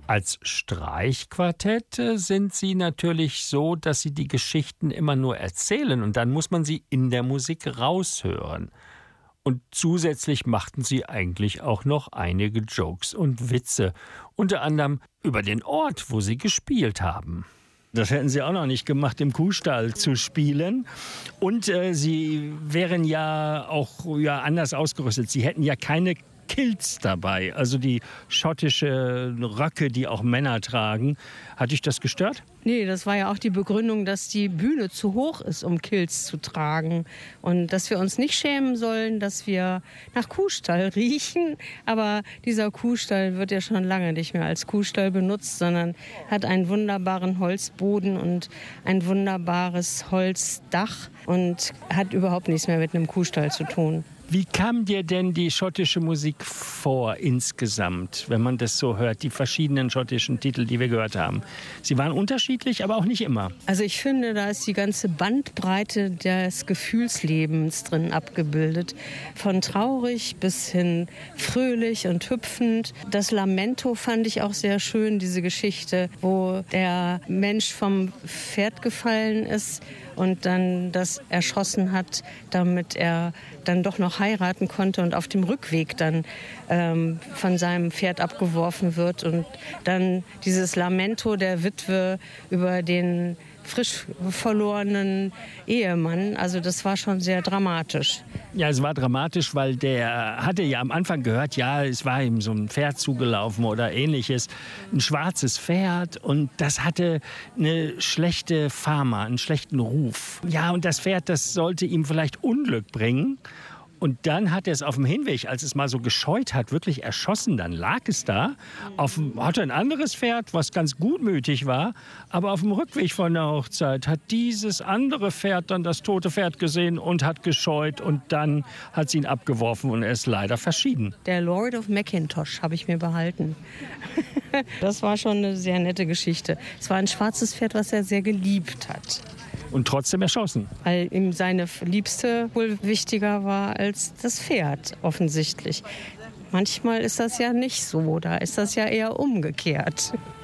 Als Streichquartett sind Sie natürlich so, dass Sie die Geschichten immer nur erzählen und dann muss man sie in der Musik raushören. Und zusätzlich machten Sie eigentlich auch noch einige Jokes und Witze, unter anderem über den Ort, wo Sie gespielt haben. Das hätten Sie auch noch nicht gemacht, im Kuhstall zu spielen. Und Sie wären ja auch anders ausgerüstet. Sie hätten ja keine Kilts dabei, also die schottische Röcke, die auch Männer tragen. Hat dich das gestört? Nee, das war ja auch die Begründung, dass die Bühne zu hoch ist, um Kilts zu tragen. Und dass wir uns nicht schämen sollen, dass wir nach Kuhstall riechen. Aber dieser Kuhstall wird ja schon lange nicht mehr als Kuhstall benutzt, sondern hat einen wunderbaren Holzboden und ein wunderbares Holzdach und hat überhaupt nichts mehr mit einem Kuhstall zu tun. Wie kam dir denn die schottische Musik vor insgesamt, wenn man das so hört, die verschiedenen schottischen Titel, die wir gehört haben? Sie waren unterschiedlich, aber auch nicht immer. Also ich finde, da ist die ganze Bandbreite des Gefühlslebens drin abgebildet. Von traurig bis hin fröhlich und hüpfend. Das Lamento fand ich auch sehr schön, diese Geschichte, wo der Mensch vom Pferd gefallen ist und dann das erschossen hat, damit er dann doch noch heiraten konnte und auf dem Rückweg dann von seinem Pferd abgeworfen wird. Und dann dieses Lamento der Witwe über den frisch verlorenen Ehemann. Also das war schon sehr dramatisch. Ja, es war dramatisch, weil der hatte ja am Anfang gehört, ja, es war ihm so ein Pferd zugelaufen oder ähnliches. Ein schwarzes Pferd und das hatte eine schlechte Fama, einen schlechten Ruf. Ja, und das Pferd, das sollte ihm vielleicht Unglück bringen. Und dann hat er es auf dem Hinweg, als es mal so gescheut hat, wirklich erschossen. Dann lag es da, hatte ein anderes Pferd, was ganz gutmütig war. Aber auf dem Rückweg von der Hochzeit hat dieses andere Pferd dann das tote Pferd gesehen und hat gescheut. Und dann hat sie ihn abgeworfen und er ist leider verschieden. Der Lord of Macintosh habe ich mir behalten. Das war schon eine sehr nette Geschichte. Es war ein schwarzes Pferd, was er sehr geliebt hat. Und trotzdem erschossen. Weil ihm seine Liebste wohl wichtiger war als das Pferd, offensichtlich. Manchmal ist das ja nicht so, da ist das ja eher umgekehrt.